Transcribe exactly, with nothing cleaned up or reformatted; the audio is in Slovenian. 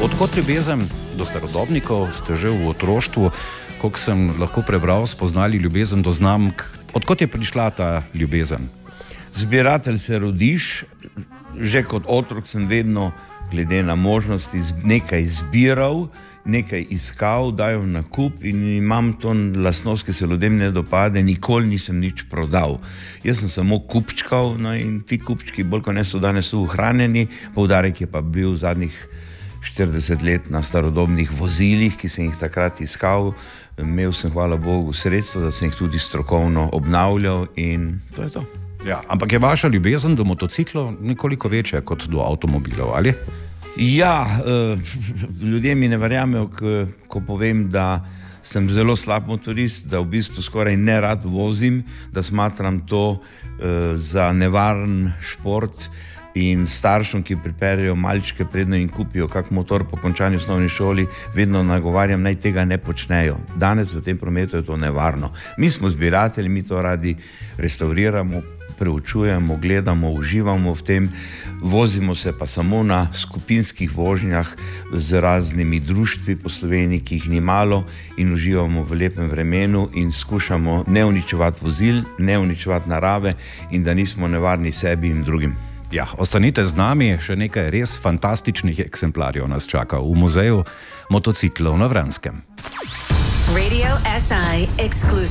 Odkot ljubezen do starodobnikov, ste že v otroštvu, koliko sem lahko prebral, spoznali ljubezen do znamk. Odkot je prišla ta ljubezen? Zbiratelj se rodiš, že kot otrok sem vedno, glede na možnosti, nekaj zbiral, nekaj iskal, dajal na kup in imam to lastnost, ki se ljudem ne dopade, nikoli nisem nič prodal. Jaz sem samo kupčkal, no in ti kupčki bolj kot ne so danes uhranjeni, poudarek je pa bil v zadnjih štirideset let na starodobnih vozilih, ki sem jih takrat iskal. Imel sem, hvala Bogu, sredstva, da sem jih tudi strokovno obnavljal in to je to. Ja, ampak je vaša ljubezen do motociklov nekoliko večja kot do avtomobilov, ali? Ja, ljudje mi ne verjamejo, ko povem, da sem zelo slab motorist, da v bistvu skoraj ne rad vozim, da smatram to za nevaren šport in staršem, ki pripeljejo malčke predno in kupijo kak motor po končani osnovni šoli, vedno nagovarjam, naj tega ne počnejo. Danes v tem prometu je to nevarno. Mi smo zbiratelji, mi to radi restauriramo, preučujemo, gledamo, uživamo v tem, vozimo se pa samo na skupinskih vožnjah z raznimi društvi po Sloveniji, ki jih ni malo, in uživamo v lepem vremenu in skušamo ne uničevati vozil, ne uničevati narave in da nismo nevarni sebi in drugim. Ja, ostanite z nami, še nekaj res fantastičnih eksemplarjev nas čaka v muzeju motociklov na Vranskem. Radio S I exclusive.